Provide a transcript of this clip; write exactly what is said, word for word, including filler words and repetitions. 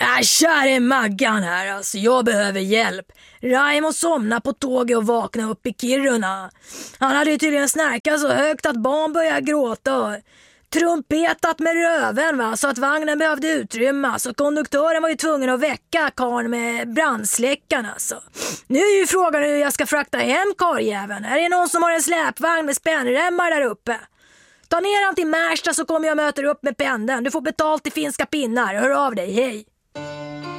Äh, käre Maggan här, alltså jag behöver hjälp. Raimo somnade på tåget och vaknade upp i Kiruna. Han hade ju tydligen snärkat så högt att barn började gråta. Trumpetat med röven va, så att vagnen behövde utrymmas. Och konduktören var ju tvungen att väcka karln med brandsläckaren alltså. Nu är ju frågan hur jag ska frakta hem karljäveln. Är det någon som har en släpvagn med spännremmar där uppe? Ta ner han till Märsta så kommer jag möta upp med pendeln. Du får betalt i finska pinnar. Hör av dig, hej.